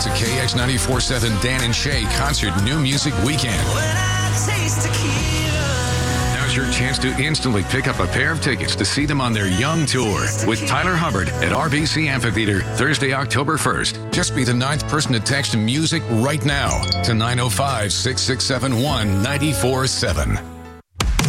It's a KX94.7 Dan and Shay Concert New Music Weekend. Now's your chance to instantly pick up a pair of tickets to see them on their Young Tour with Tyler Hubbard at RBC Amphitheater Thursday, October 1st. Just be the 9th person to text music right now to 905-667-1947.